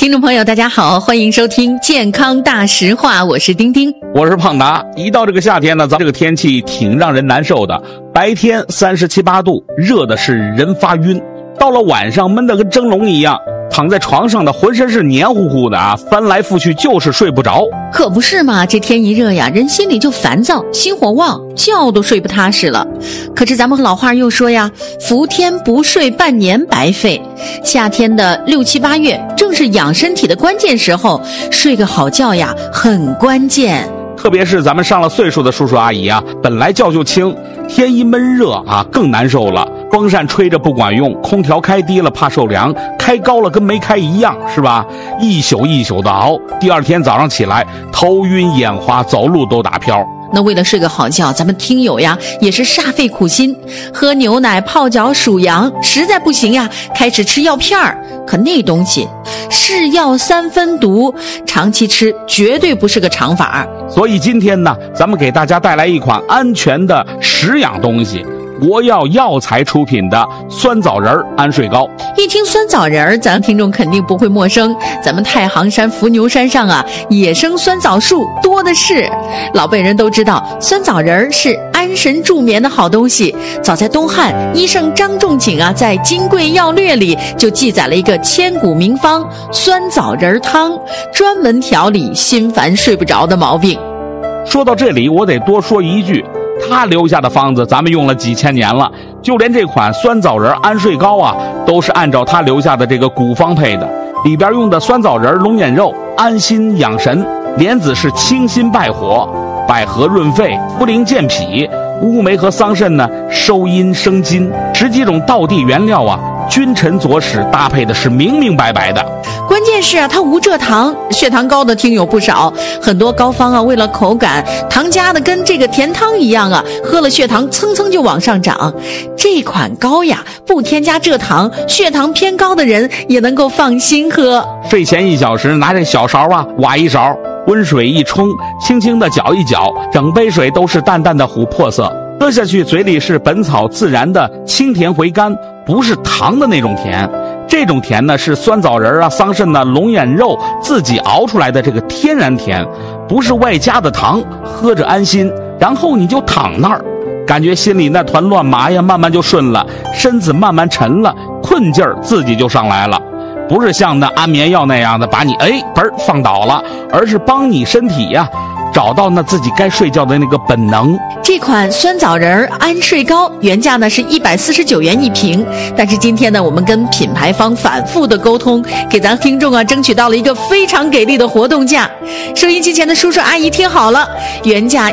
听众朋友大家好，欢迎收听健康大实话，我是丁丁， 我是胖达。一到这个夏天呢，咱这个天气挺让人难受的，白天37、8度，热的是人发晕，到了晚上闷得跟蒸笼一样，躺在床上的浑身是黏糊糊的啊，翻来覆去就是睡不着。 可不是嘛，这天一热呀，人心里就烦躁，心火旺，觉都睡不踏实了。可是咱们老话又说呀，伏天不睡半年白费。夏天的6、7、8月正是养身体的关键时候，睡个好觉呀很关键。 特别是咱们上了岁数的叔叔阿姨啊，本来觉就轻，天一闷热啊更难受了。风扇吹着不管用，空调开低了怕受凉，开高了跟没开一样，是吧？一宿一宿的熬，第二天早上起来头晕眼花，走路都打飘。 那为了睡个好觉，咱们听友呀也是煞费苦心，喝牛奶、泡脚、数羊，实在不行呀，开始吃药片儿。可那东西是药三分毒，长期吃绝对不是个长法。 所以今天呢，咱们给大家带来一款安全的食养东西，国药药材出品的酸枣仁安睡膏。 一听酸枣仁，咱听众肯定不会陌生。咱们太行山伏牛山上啊，野生酸枣树多的是。老辈人都知道，酸枣仁是安神助眠的好东西。早在东汉，医圣张仲景啊，在《金匮要略》里就记载了一个千古名方酸枣仁汤，专门调理心烦睡不着的毛病。 说到这里，我得多说一句，他留下的方子咱们用了几千年了，就连这款酸枣仁安睡膏啊，都是按照他留下的这个古方配的。里边用的酸枣仁、龙眼肉安心养神，莲子是清心败火，百合润肺，茯苓健脾，乌梅和桑葚呢收阴生津，10几种道地原料啊，君臣佐使搭配的是明明白白的。 关键是啊，它无蔗糖，血糖高的听友不少。很多膏方啊，为了口感，糖加的跟这个甜汤一样啊，喝了血糖蹭蹭就往上涨。这款膏呀，不添加蔗糖，血糖偏高的人也能够放心喝。 睡前1小时，拿这小勺啊，挖一勺，温水一冲，轻轻的搅一搅，整杯水都是淡淡的琥珀色，喝下去嘴里是本草自然的清甜回甘，不是糖的那种甜。这种甜呢，是酸枣仁啊、桑葚啊、龙眼肉自己熬出来的这个天然甜，不是外加的糖，喝着安心。然后你就躺那儿，感觉心里那团乱麻呀慢慢就顺了，身子慢慢沉了，困劲儿自己就上来了。不是像那安眠药那样的把你放倒了，而是帮你身体呀找到那自己该睡觉的那个本能。 这款酸枣仁安睡膏原价呢是149元1瓶，但是今天呢，我们跟品牌方反复的沟通，给咱听众啊争取到了一个非常给力的活动价。收音机前的叔叔阿姨听好了，原价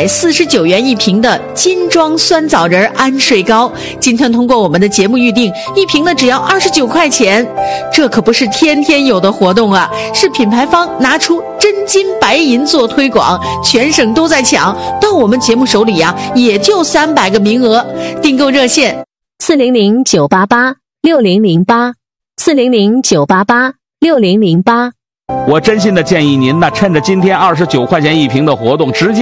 149元1瓶的金装酸枣仁安睡膏，今天通过我们的节目预定，一瓶呢只要29块钱。这可不是天天有的活动啊，是品牌方拿出真金白银做推广，全省都在抢，到我们节目手里呀，也就300个名额。订购热线 400-988-6008，400-988-6008。 我真心的建议您呢，趁着今天29块钱1瓶的活动，直接